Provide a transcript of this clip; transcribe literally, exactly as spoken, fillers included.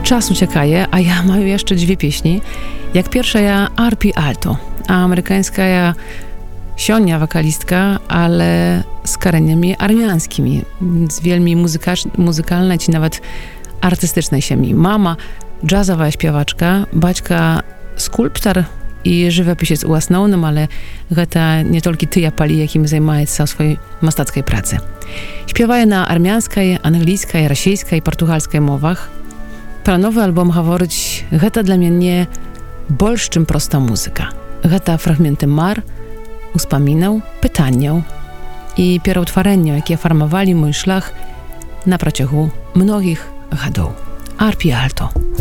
czas uciekaje, a ja mam jeszcze dwie pieśni. Jak pierwsza ja arpi alto, a amerykańska ja sionia wokalistka, ale z korzeniami armiańskimi, z wielmi muzyka- muzykalnej czy nawet artystycznej siemi. Mama jazzowa śpiewaczka, baćka skulptor i żywopisec ułasnownym, ale to nie tylko tyja pali, jakim zajmuje się w swojej mastackiej pracy. Śpiewaje na armiańskiej, angielskiej, rosyjskiej i portugalskiej mowach. Planowy album говорить, to dla mnie nie больше, czym prosta muzyka. To fragmenty mar, uspaminał, pytaniał i pierotwarzenia, jakie formowali mój szlach na przeciągu mnogich lat. Arpi alto.